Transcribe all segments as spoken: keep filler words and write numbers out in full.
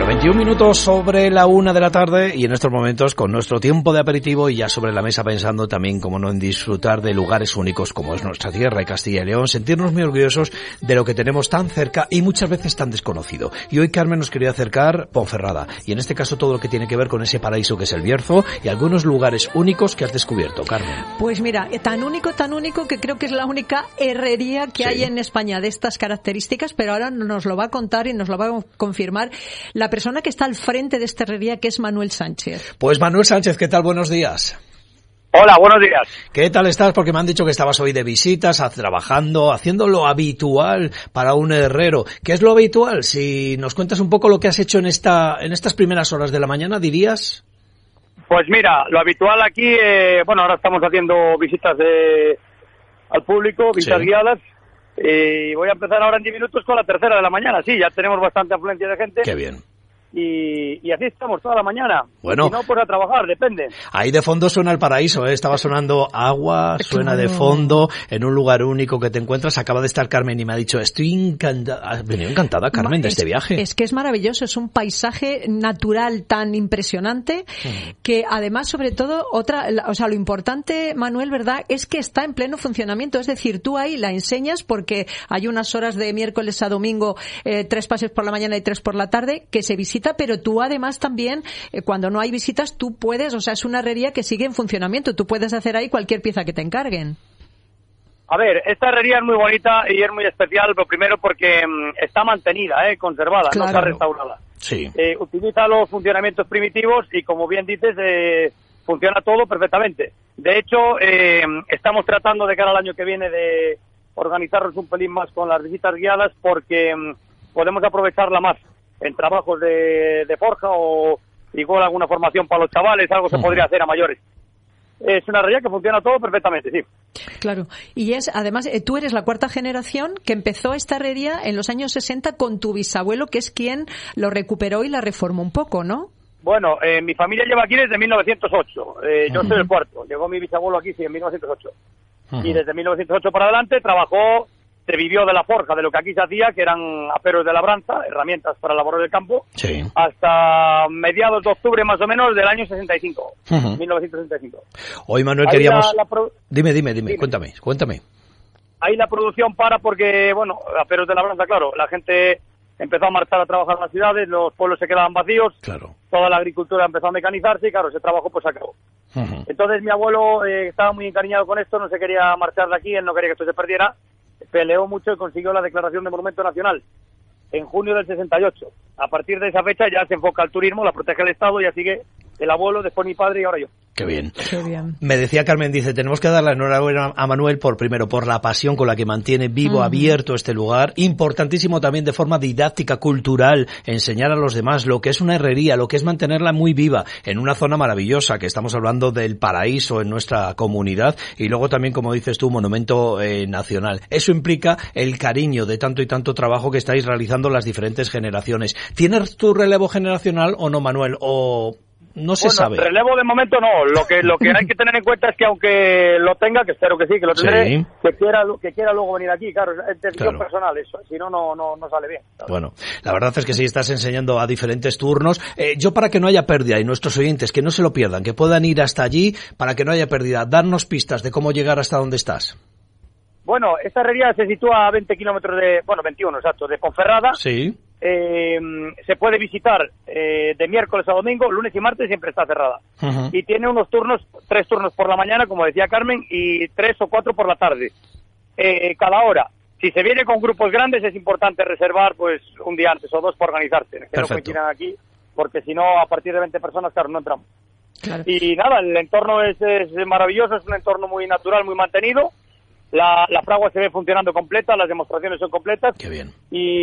Bueno, veintiún minutos sobre la una de la tarde y en estos momentos con nuestro tiempo de aperitivo y ya sobre la mesa pensando también, como no, en disfrutar de lugares únicos como es nuestra tierra y Castilla y León, sentirnos muy orgullosos de lo que tenemos tan cerca y muchas veces tan desconocido. Y hoy Carmen nos quería acercar Ponferrada y en este caso todo lo que tiene que ver con ese paraíso que es el Bierzo y algunos lugares únicos que has descubierto, Carmen. Pues mira, tan único, tan único que creo que es la única herrería que sí. hay en España de estas características, pero ahora nos lo va a contar y nos lo va a confirmar la persona que está al frente de esta herrería, que es Manuel Sánchez. Pues Manuel Sánchez, ¿qué tal? Buenos días. Hola, buenos días. ¿Qué tal estás? Porque me han dicho que estabas hoy de visitas, trabajando, haciendo lo habitual para un herrero. ¿Qué es lo habitual? Si nos cuentas un poco lo que has hecho en esta en estas primeras horas de la mañana, ¿dirías? Pues mira, lo habitual aquí, eh, bueno, ahora estamos haciendo visitas de, al público, visitas sí. guiadas. Y voy a empezar ahora en diez minutos con la tercera de la mañana. Sí, ya tenemos bastante afluencia de gente. Qué bien. Y, y así estamos toda la mañana. Bueno. Si no, pues a trabajar, depende. Ahí de fondo suena el paraíso, ¿eh? Estaba sonando agua, suena de fondo, en un lugar único que te encuentras. Acaba de estar Carmen y me ha dicho, estoy encantada. ¿Has venido encantada, Carmen, es, de este viaje? Es que es maravilloso, es un paisaje natural tan impresionante que además, sobre todo, otra, o sea, lo importante, Manuel, ¿verdad?, es que está en pleno funcionamiento. Es decir, tú ahí la enseñas porque hay unas horas de miércoles a domingo, eh, tres pases por la mañana y tres por la tarde, que se visitan. Pero tú además también, eh, cuando no hay visitas, tú puedes, o sea, es una herrería que sigue en funcionamiento, tú puedes hacer ahí cualquier pieza que te encarguen. A ver, esta herrería es muy bonita y es muy especial, lo primero porque mmm, está mantenida, eh, conservada, claro. No está restaurada. Sí. Eh, utiliza los funcionamientos primitivos y, como bien dices, eh, funciona todo perfectamente. De hecho, eh, estamos tratando de cara al año que viene de organizarnos un pelín más con las visitas guiadas porque mmm, podemos aprovecharla más en trabajos de, de forja o igual alguna formación para los chavales, algo se uh-huh. podría hacer a mayores. Es una herrería que funciona todo perfectamente, sí. Claro, y es, además, eh, tú eres la cuarta generación que empezó esta herrería en los años sesenta con tu bisabuelo, que es quien lo recuperó y la reformó un poco, ¿no? Bueno, eh, mi familia lleva aquí desde mil novecientos ocho, eh, yo uh-huh. soy el cuarto, llegó mi bisabuelo aquí, sí, en mil novecientos ocho. Uh-huh. Y desde mil novecientos ocho para adelante trabajó, se vivió de la forja, de lo que aquí se hacía, que eran aperos de labranza, herramientas para labor del campo, sí. hasta mediados de octubre más o menos del año sesenta y cinco, uh-huh. mil novecientos sesenta y cinco. Hoy, Manuel, ahí queríamos... La, la pro... Dime, dime, dime, dime, cuéntame, cuéntame. Ahí la producción para porque, bueno, aperos de labranza, claro, la gente empezó a marchar a trabajar en las ciudades, los pueblos se quedaban vacíos, claro. Toda la agricultura empezó a mecanizarse y, claro, ese trabajo pues se acabó. Uh-huh. Entonces mi abuelo eh, estaba muy encariñado con esto, no se quería marchar de aquí, él no quería que esto se perdiera, peleó mucho y consiguió la declaración de Monumento Nacional en junio del sesenta y ocho. A partir de esa fecha ya se enfoca al turismo, la protege el Estado, ya sigue el abuelo, después mi padre y ahora yo. Qué bien. Qué bien. Me decía Carmen, dice, tenemos que dar la enhorabuena a Manuel por, primero, por la pasión con la que mantiene vivo, uh-huh. abierto este lugar. Importantísimo también de forma didáctica, cultural, enseñar a los demás lo que es una herrería, lo que es mantenerla muy viva en una zona maravillosa, que estamos hablando del paraíso en nuestra comunidad, y luego también, como dices tú, monumento eh, nacional. Eso implica el cariño de tanto y tanto trabajo que estáis realizando las diferentes generaciones. ¿Tienes tu relevo generacional o no, Manuel? O... No se bueno, sabe. Relevo de momento no. Lo que lo que hay que tener en cuenta es que aunque lo tenga, que espero que sí, que lo tendré, sí. que quiera que quiera luego venir aquí, claro, es decisión claro. personal eso. Si no, no no no sale bien. Claro. Bueno, la verdad es que sí estás enseñando a diferentes turnos. Eh, yo para que no haya pérdida y nuestros oyentes que no se lo pierdan, que puedan ir hasta allí para que no haya pérdida, darnos pistas de cómo llegar hasta donde estás. Bueno, esta herrería se sitúa a veinte kilómetros de, bueno, veintiuno exacto, de Ponferrada. Sí. Eh, se puede visitar eh, de miércoles a domingo, lunes y martes siempre está cerrada. Uh-huh. Y tiene unos turnos, tres turnos por la mañana, como decía Carmen, y tres o cuatro por la tarde, eh, cada hora. Si se viene con grupos grandes es importante reservar pues un día antes o dos para organizarse, que Perfecto. No coincidan aquí, porque si no, a partir de veinte personas, claro, no entramos. Claro. Y nada, el entorno es, es maravilloso, es un entorno muy natural, muy mantenido. La, la fragua se ve funcionando completa, las demostraciones son completas. Qué bien.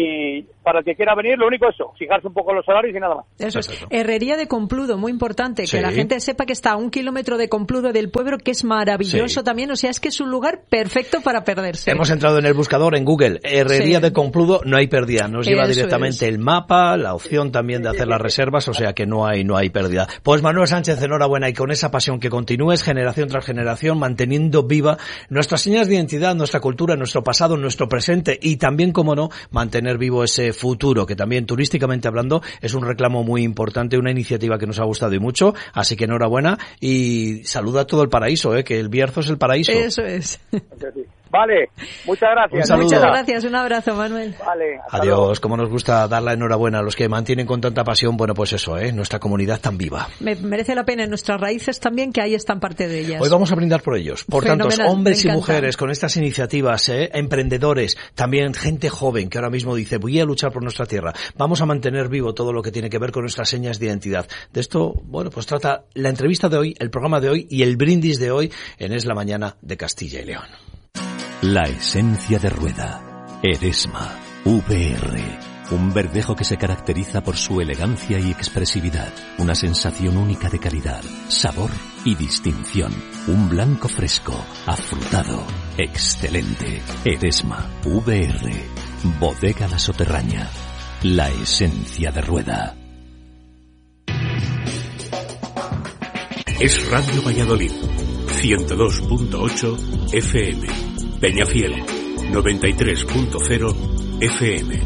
Y para el que quiera venir, lo único es eso, fijarse un poco en los horarios y nada más. Eso es. Herrería de Compludo, muy importante, sí. que la gente sepa que está a un kilómetro de Compludo del pueblo, que es maravilloso sí. también, o sea, es que es un lugar perfecto para perderse. Hemos entrado en el buscador, en Google, Herrería sí. de Compludo, no hay pérdida, nos lleva eso directamente es. El mapa, la opción también de hacer las reservas, o sea que no hay no hay pérdida. Pues Manuel Sánchez, enhorabuena, y con esa pasión que continúes generación tras generación, manteniendo viva nuestras señas de identidad, nuestra cultura, nuestro pasado, nuestro presente y también, como no, mantener vivo ese futuro, que también turísticamente hablando es un reclamo muy importante, una iniciativa que nos ha gustado y mucho, así que enhorabuena y saluda a todo el paraíso, ¿eh? Que el Bierzo es el paraíso. Eso es. Vale, muchas gracias. Muchas gracias, un abrazo, Manuel. Vale, adiós, luego. Como nos gusta dar la enhorabuena a los que mantienen con tanta pasión, bueno, pues eso, ¿eh? Nuestra comunidad tan viva. Me merece la pena en nuestras raíces también, que ahí están parte de ellas. Hoy vamos a brindar por ellos, por Fenomenal, tantos hombres y me encanta. mujeres con estas iniciativas, ¿eh? Emprendedores, también gente joven que ahora mismo dice, voy a luchar por nuestra tierra, vamos a mantener vivo todo lo que tiene que ver con nuestras señas de identidad. De esto, bueno, pues trata la entrevista de hoy, el programa de hoy y el brindis de hoy en Es la Mañana de Castilla y León. La esencia de Rueda. Eresma. V R. Un verdejo que se caracteriza por su elegancia y expresividad. Una sensación única de calidad, sabor y distinción. Un blanco fresco, afrutado, excelente. Eresma. V R. Bodega La Soterraña. La esencia de Rueda. Es Radio Valladolid. ciento dos punto ocho F M. Peñafiel, noventa y tres punto cero F M.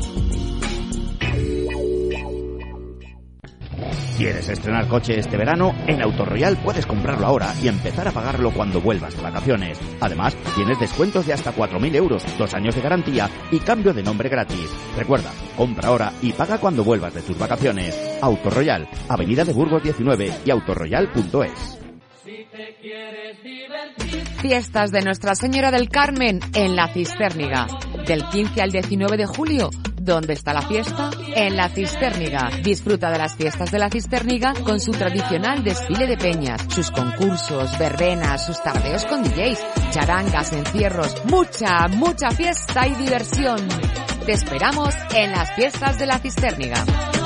¿Quieres estrenar coche este verano? En Autorroyal puedes comprarlo ahora y empezar a pagarlo cuando vuelvas de vacaciones. Además, tienes descuentos de hasta cuatro mil euros, dos años de garantía y cambio de nombre gratis. Recuerda, compra ahora y paga cuando vuelvas de tus vacaciones. Autorroyal, Avenida de Burgos diecinueve y autorroyal punto es. Fiestas de Nuestra Señora del Carmen en La Cistérniga. Del quince al diecinueve de julio. ¿Dónde está la fiesta? En La Cistérniga. Disfruta de las fiestas de La Cistérniga con su tradicional desfile de peñas, sus concursos, verbenas, sus tardeos con D Js, charangas, encierros, mucha, mucha fiesta y diversión. Te esperamos en las fiestas de La Cistérniga.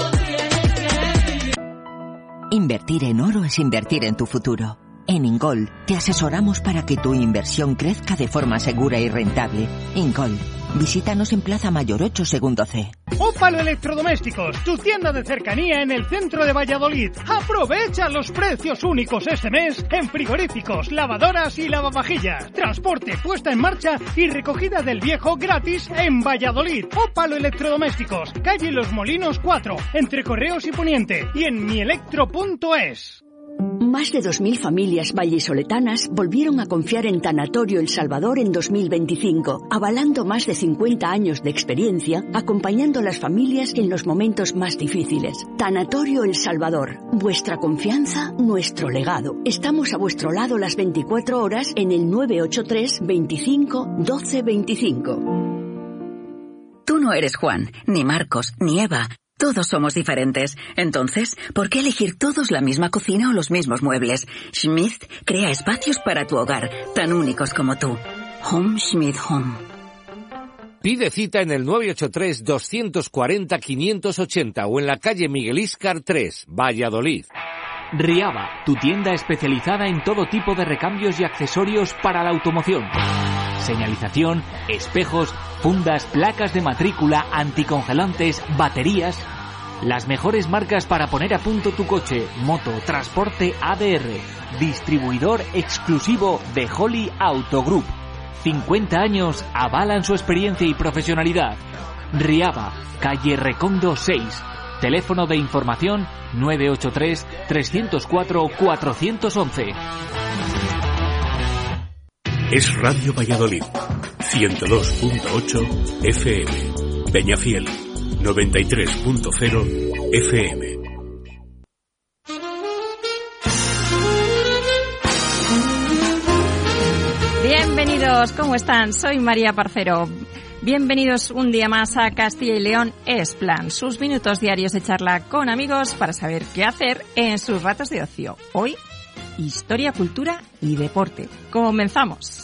Invertir en oro es invertir en tu futuro. En Ingol te asesoramos para que tu inversión crezca de forma segura y rentable. Ingol, visítanos en Plaza Mayor ocho, segundo C. Ópalo Electrodomésticos, tu tienda de cercanía en el centro de Valladolid. Aprovecha los precios únicos este mes en frigoríficos, lavadoras y lavavajillas. Transporte, puesta en marcha y recogida del viejo gratis en Valladolid. Ópalo Electrodomésticos, calle Los Molinos cuatro, entre Correos y Poniente y en mielectro punto es. Más de dos mil familias vallisoletanas volvieron a confiar en Tanatorio El Salvador en dos mil veinticinco, avalando más de cincuenta años de experiencia, acompañando a las familias en los momentos más difíciles. Tanatorio El Salvador, vuestra confianza, nuestro legado. Estamos a vuestro lado las veinticuatro horas en el nueve ocho tres, veinticinco, doce veinticinco. Tú no eres Juan, ni Marcos, ni Eva. Todos somos diferentes. Entonces, ¿por qué elegir todos la misma cocina o los mismos muebles? Schmidt crea espacios para tu hogar, tan únicos como tú. Home Schmidt Home. Pide cita en el nueve ocho tres, dos cuatro cero, cinco ocho cero o en la calle Miguel Íscar tres, Valladolid. Riaba, tu tienda especializada en todo tipo de recambios y accesorios para la automoción. Señalización, espejos, fundas, placas de matrícula, anticongelantes, baterías. Las mejores marcas para poner a punto tu coche, moto, transporte A D R. Distribuidor exclusivo de Holly Auto Group. cincuenta años avalan su experiencia y profesionalidad. Riaba, calle Recondo seis. Teléfono de información nueve ocho tres, tres cero cuatro, cuatro uno uno. Es Radio Valladolid, ciento dos punto ocho F M. Peñafiel, noventa y tres punto cero F M. Bienvenidos, ¿cómo están? Soy María Parcero. Bienvenidos un día más a Castilla y León Es Plan, sus minutos diarios de charla con amigos para saber qué hacer en sus ratos de ocio. Hoy, historia, cultura y deporte. Comenzamos.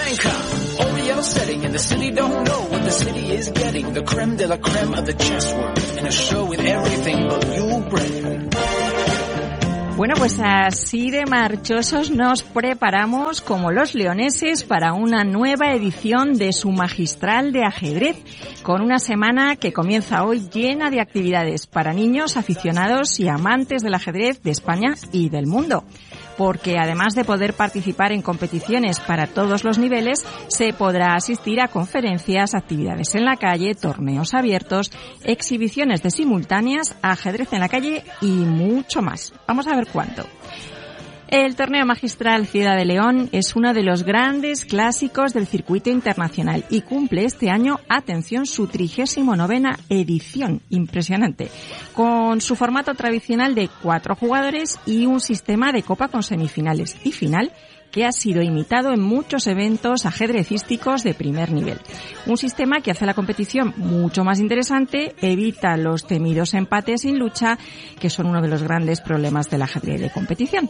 Bueno, pues así de marchosos nos preparamos como los leoneses para una nueva edición de su magistral de ajedrez, con una semana que comienza hoy llena de actividades para niños, aficionados y amantes del ajedrez de España y del mundo. porque además de poder participar en competiciones para todos los niveles, se podrá asistir a conferencias, actividades en la calle, torneos abiertos, exhibiciones de simultáneas, ajedrez en la calle y mucho más. Vamos a ver cuánto. El torneo magistral Ciudad de León es uno de los grandes clásicos del circuito internacional y cumple este año, atención, su trigésimo novena edición. Impresionante. Con su formato tradicional de cuatro jugadores y un sistema de copa con semifinales y final que ha sido imitado en muchos eventos ajedrecísticos de primer nivel. Un sistema que hace la competición mucho más interesante, evita los temidos empates sin lucha, que son uno de los grandes problemas del ajedrez de competición.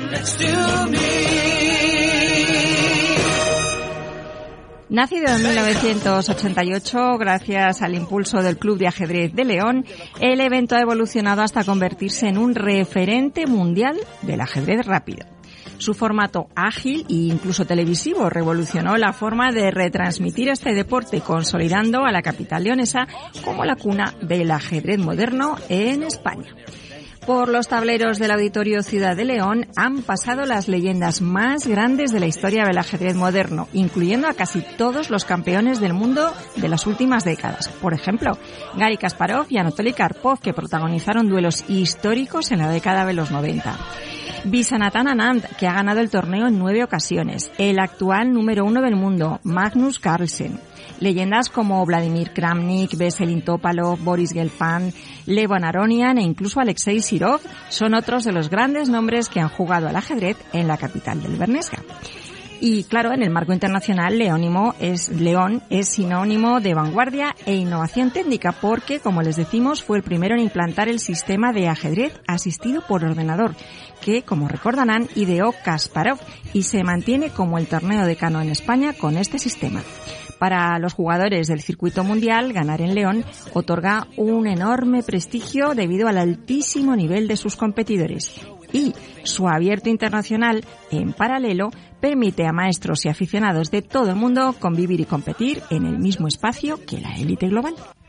Nacido en mil novecientos ochenta y ocho, gracias al impulso del Club de Ajedrez de León, el evento ha evolucionado hasta convertirse en un referente mundial del ajedrez rápido. Su formato ágil e incluso televisivo revolucionó la forma de retransmitir este deporte, consolidando a la capital leonesa como la cuna del ajedrez moderno en España. Por los tableros del Auditorio Ciudad de León han pasado las leyendas más grandes de la historia del ajedrez moderno, incluyendo a casi todos los campeones del mundo de las últimas décadas. Por ejemplo, Garry Kasparov y Anatoly Karpov, que protagonizaron duelos históricos en la década de los noventa. Viswanathan Anand, que ha ganado el torneo en nueve ocasiones. El actual número uno del mundo, Magnus Carlsen. Leyendas como Vladimir Kramnik, Veselin Topalov, Boris Gelfand, Levon Aronian e incluso Alexei Sirov son otros de los grandes nombres que han jugado al ajedrez en la capital del Bernesga. Y claro, en el marco internacional, Leónimo es, León es sinónimo de vanguardia e innovación técnica porque, como les decimos, fue el primero en implantar el sistema de ajedrez asistido por ordenador, que, como recordarán, ideó Kasparov y se mantiene como el torneo decano en España con este sistema. Para los jugadores del circuito mundial, ganar en León otorga un enorme prestigio debido al altísimo nivel de sus competidores. Y su abierto internacional, en paralelo, permite a maestros y aficionados de todo el mundo convivir y competir en el mismo espacio que la élite global.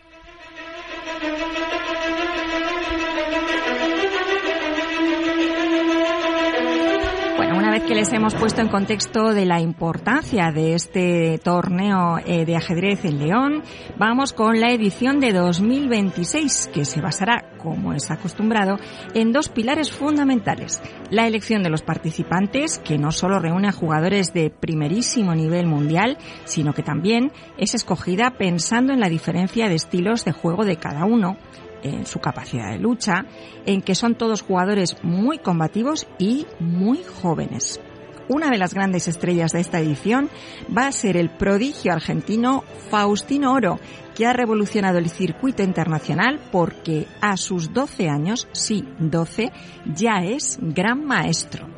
Bueno, una vez que les hemos puesto en contexto de la importancia de este torneo eh, de ajedrez en León, vamos con la edición de dos mil veintiséis, que se basará, como es acostumbrado, en dos pilares fundamentales. La elección de los participantes, que no solo reúne a jugadores de primerísimo nivel mundial, sino que también es escogida pensando en la diferencia de estilos de juego de cada uno, en su capacidad de lucha, en que son todos jugadores muy combativos y muy jóvenes. Una de las grandes estrellas de esta edición va a ser el prodigio argentino Faustino Oro, que ha revolucionado el circuito internacional porque a sus doce años, sí, doce, ya es gran maestro.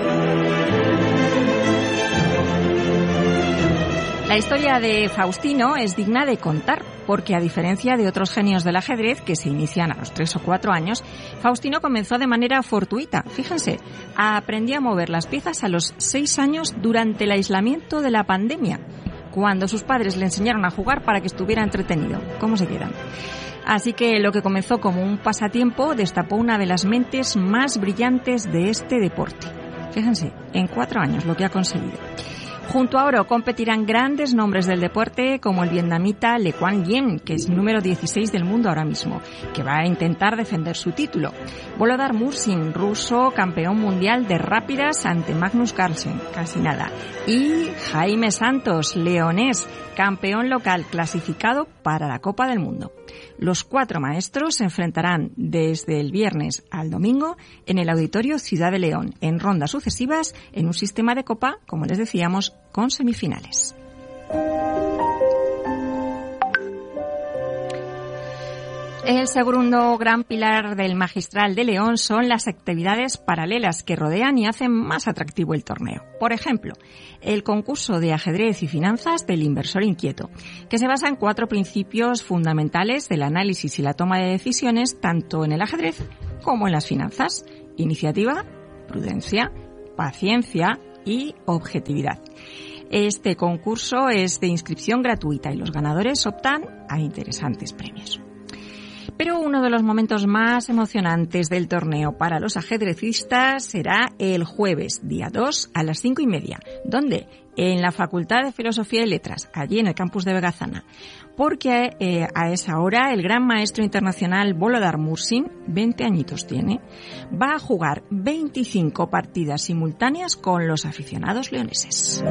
La historia de Faustino es digna de contar porque, a diferencia de otros genios del ajedrez que se inician a los tres o cuatro años, Faustino comenzó de manera fortuita. Fíjense, aprendió a mover las piezas a los seis años durante el aislamiento de la pandemia, cuando sus padres le enseñaron a jugar para que estuviera entretenido. ¿Cómo se quedan? Así que lo que comenzó como un pasatiempo destapó una de las mentes más brillantes de este deporte. Fíjense, en cuatro años lo que ha conseguido. Junto a Oro competirán grandes nombres del deporte como el vietnamita Le Quang Diem, que es número dieciséis del mundo ahora mismo, que va a intentar defender su título. Volodar Mursin, ruso, campeón mundial de rápidas ante Magnus Carlsen, casi nada. Y Jaime Santos, leonés, campeón local clasificado para la Copa del Mundo. Los cuatro maestros se enfrentarán desde el viernes al domingo en el Auditorio Ciudad de León, en rondas sucesivas, en un sistema de copa, como les decíamos, con semifinales. El segundo gran pilar del Magistral de León son las actividades paralelas que rodean y hacen más atractivo el torneo. Por ejemplo, el concurso de ajedrez y finanzas del inversor inquieto, que se basa en cuatro principios fundamentales del análisis y la toma de decisiones tanto en el ajedrez como en las finanzas: iniciativa, prudencia, paciencia y objetividad. Este concurso es de inscripción gratuita y los ganadores optan a interesantes premios. Pero uno de los momentos más emocionantes del torneo para los ajedrecistas será el jueves, día dos, a las cinco y media. ¿Dónde? En la Facultad de Filosofía y Letras, allí en el campus de Vegazana. Porque eh, a esa hora el gran maestro internacional Volodar Mursin, veinte añitos tiene, va a jugar veinticinco partidas simultáneas con los aficionados leoneses.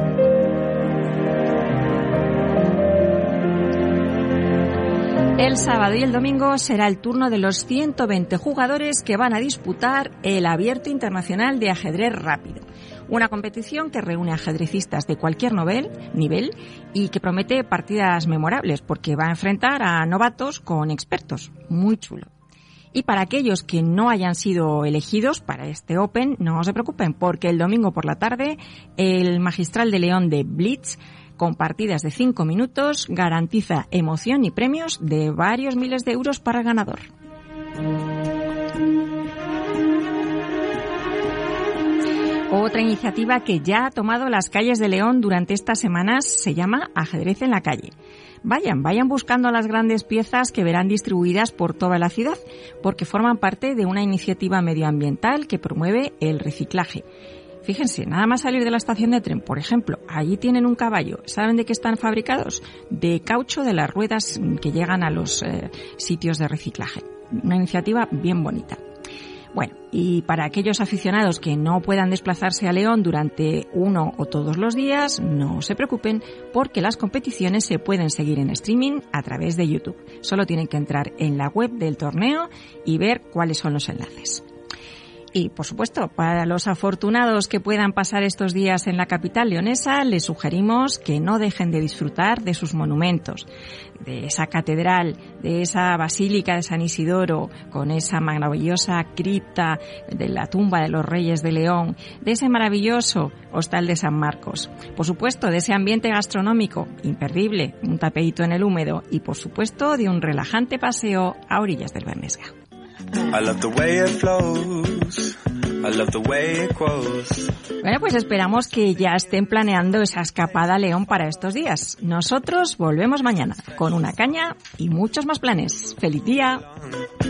El sábado y el domingo será el turno de los ciento veinte jugadores que van a disputar el Abierto Internacional de Ajedrez Rápido. Una competición que reúne ajedrecistas de cualquier nivel, nivel y que promete partidas memorables porque va a enfrentar a novatos con expertos. Muy chulo. Y para aquellos que no hayan sido elegidos para este Open, no se preocupen porque el domingo por la tarde el Magistral de León de Blitz, con partidas de cinco minutos, garantiza emoción y premios de varios miles de euros para el ganador. Otra iniciativa que ya ha tomado las calles de León durante estas semanas se llama Ajedrez en la calle. Vayan, vayan buscando las grandes piezas que verán distribuidas por toda la ciudad, porque forman parte de una iniciativa medioambiental que promueve el reciclaje. Fíjense, nada más salir de la estación de tren, por ejemplo, allí tienen un caballo. ¿Saben de qué están fabricados? De caucho de las ruedas que llegan a los eh, sitios de reciclaje. Una iniciativa bien bonita. Bueno, y para aquellos aficionados que no puedan desplazarse a León durante uno o todos los días, no se preocupen porque las competiciones se pueden seguir en streaming a través de YouTube. Solo tienen que entrar en la web del torneo y ver cuáles son los enlaces. Y, por supuesto, para los afortunados que puedan pasar estos días en la capital leonesa, les sugerimos que no dejen de disfrutar de sus monumentos, de esa catedral, de esa basílica de San Isidoro, con esa maravillosa cripta de la tumba de los Reyes de León, de ese maravilloso Hostal de San Marcos. Por supuesto, de ese ambiente gastronómico imperdible, un tapeíto en el húmedo y, por supuesto, de un relajante paseo a orillas del Bernesga. I love the way it flows. I love the way it grows. Bueno, pues esperamos que ya estén planeando esa escapada a León para estos días. Nosotros volvemos mañana con una caña y muchos más planes. ¡Feliz día!